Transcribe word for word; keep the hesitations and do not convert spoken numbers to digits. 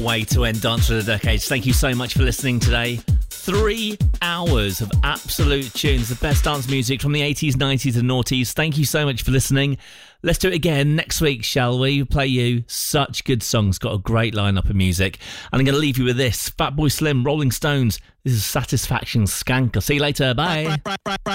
way to end Dance for the Decades. Thank you so much for listening today. Three hours of absolute tunes, the best dance music from the eighties, nineties and noughties. Thank you so much for listening. Let's do it again next week, shall we? Play you such good songs. Got a great lineup of music. And I'm going to leave you with this. Fatboy Slim, Rolling Stones. This is Satisfaction Skank. I'll see you later. Bye.